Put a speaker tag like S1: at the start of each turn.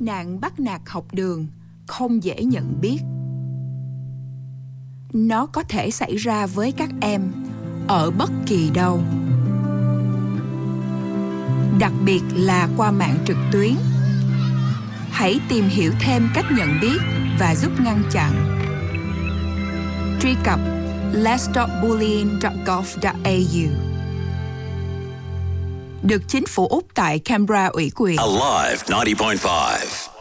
S1: nạn bắt nạt học đường không dễ nhận biết. Nó có thể xảy ra với các em ở bất kỳ đâu, đặc biệt là qua mạng trực tuyến. Hãy tìm hiểu thêm cách nhận biết và giúp ngăn chặn. Truy cập letstopbullying.gov.au. Được chính phủ Úc tại Canberra ủy quyền.
S2: Alive 90.5.